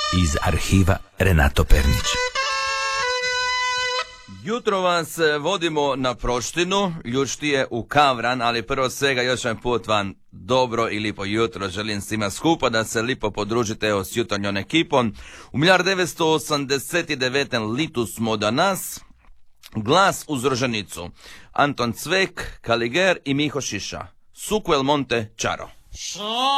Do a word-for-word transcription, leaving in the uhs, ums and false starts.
iz arhiva Renato Pernić. Jutro vas vodimo na Proštinu, ljuštije u Kavran, ali prvo svega još jedan put vam dobro i lipo jutro želim svima skupa da se lipo podružite evo s jutarnjom ekipom. U milijard devetsto osamdeset devet. litu smo danas. Glas uz Roženicu. Anton Cvek, Kaliger i Miho Šiša. Suku El Monte Čaro.